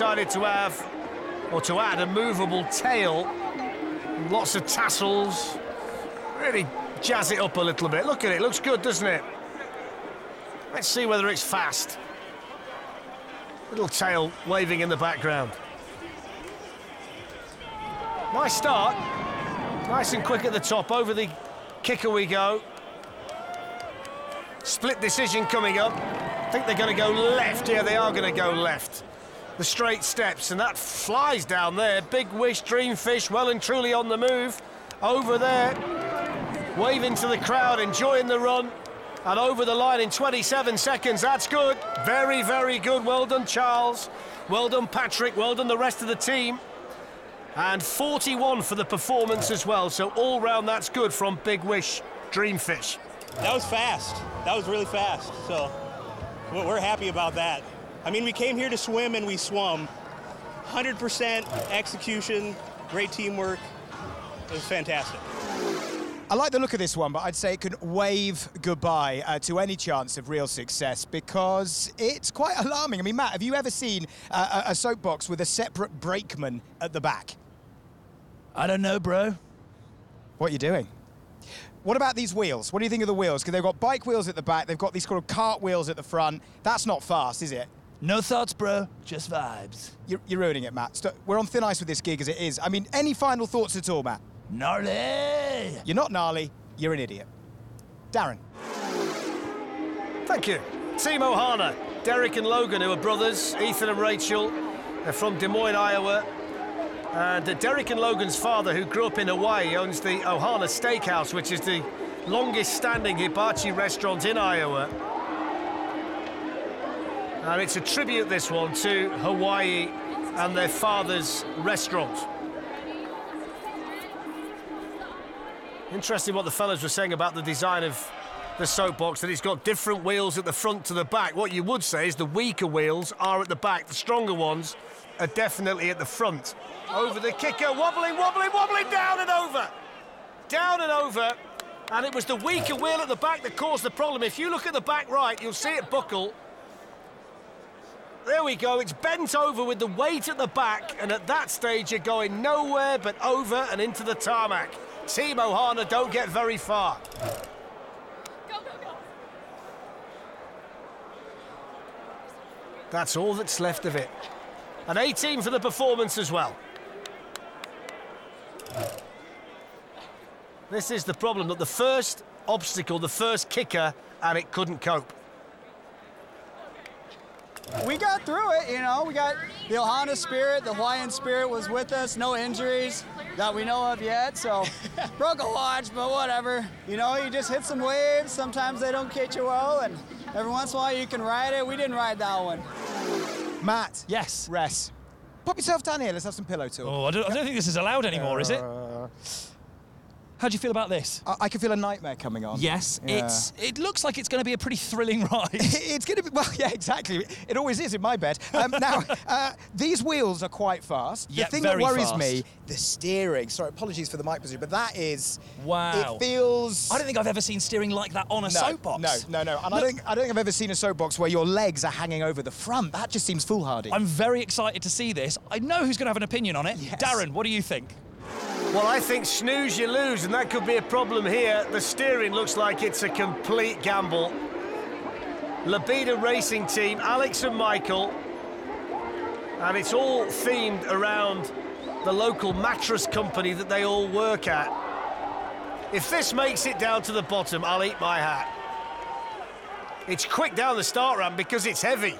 decided to have, or to add, a movable tail. Lots of tassels. Really jazz it up a little bit. Look at it, looks good, doesn't it? Let's see whether it's fast. Little tail waving in the background. Nice start. Nice and quick at the top. Over the kicker we go. Split decision coming up. I think they're going to go left. Yeah, they are going to go left. The straight steps, and that flies down there. Big Wish, Dreamfish, well and truly on the move. Over there, waving to the crowd, enjoying the run. And over the line in 27 seconds. That's good. Very, very good. Well done, Charles. Well done, Patrick. Well done, the rest of the team. And 41 for the performance as well. So all round, that's good from Big Wish, Dreamfish. That was fast. That was really fast. So we're happy about that. I mean, we came here to swim and we swum. 100% execution, great teamwork. It was fantastic. I like the look of this one, but I'd say it could wave goodbye to any chance of real success because it's quite alarming. I mean, Matt, have you ever seen a soapbox with a separate brakeman at the back? I don't know, bro. What are you doing? What about these wheels? What do you think of the wheels? Because they've got bike wheels at the back, they've got these kind of cart wheels at the front. That's not fast, is it? No thoughts, bro. Just vibes. You're ruining it, Matt. We're on thin ice with this gig as it is. I mean, any final thoughts at all, Matt? Gnarly! You're not gnarly, you're an idiot. Darren. Thank you. Team Ohana, Derek and Logan, who are brothers, Ethan and Rachel. They're from Des Moines, Iowa. And Derek and Logan's father, who grew up in Hawaii, owns the Ohana Steakhouse, which is the longest-standing hibachi restaurant in Iowa. And it's a tribute, this one, to Hawaii and their father's restaurant. Interesting what the fellas were saying about the design of the soapbox, that it's got different wheels at the front to the back. What you would say is the weaker wheels are at the back, the stronger ones are definitely at the front. Over the kicker, wobbling, wobbling, wobbling, down and over. Down and over, and it was the weaker wheel at the back that caused the problem. If you look at the back right, you'll see it buckle. There we go, it's bent over with the weight at the back, and at that stage you're going nowhere but over and into the tarmac. Team Ohana don't get very far. Go, go, go. That's all that's left of it. An 18 for the performance as well. This is the problem, that the first obstacle, the first kicker, and it couldn't cope. We got through it, you know. We got the Ohana spirit, the Hawaiian spirit was with us. No injuries that we know of yet, so broke a watch, but whatever. You know, you just hit some waves. Sometimes they don't catch you well, and every once in a while you can ride it. We didn't ride that one. Matt. Yes. Rest. Pop yourself down here. Let's have some pillow talk. Oh, I don't think this is allowed anymore, is it? How do you feel about this? I can feel a nightmare coming on. Yes, Yeah. it looks like it's going to be a pretty thrilling ride. It's going to be, well, yeah, exactly. It always is in my bed. Now, these wheels are quite fast. Yeah, the thing that very worries fast. me, the steering. Sorry, apologies for the mic position, but that is... Wow. It feels... I don't think I've ever seen steering like that on a soapbox. No. And I don't think I've ever seen a soapbox where your legs are hanging over the front. That just seems foolhardy. I'm very excited to see this. I know who's going to have an opinion on it. Yes. Darren, what do you think? Well, I think snooze, you lose, and that could be a problem here. The steering looks like it's a complete gamble. Labida Racing Team, Alex and Michael, and it's all themed around the local mattress company that they all work at. If this makes it down to the bottom, I'll eat my hat. It's quick down the start ramp because it's heavy.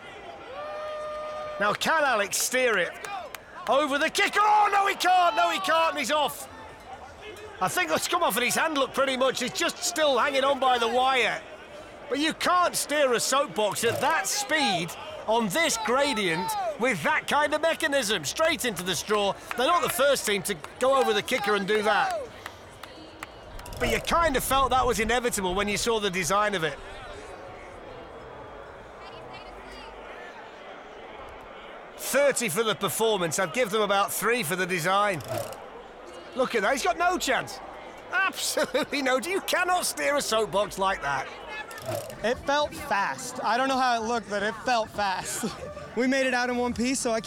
Now, can Alex steer it? Over the kicker, oh, no he can't, and he's off. I think it's come off and his hand looked pretty much, it's just still hanging on by the wire. But you can't steer a soapbox at that speed on this gradient with that kind of mechanism. Straight into the straw. They're not the first team to go over the kicker and do that. But you kind of felt that was inevitable when you saw the design of it. $30 for the performance. I'd give them about 3 for the design. Look at that, he's got no chance. Absolutely no. You cannot steer a soapbox like that. It felt fast. I don't know how it looked, but it felt fast. We made it out in one piece, so I can't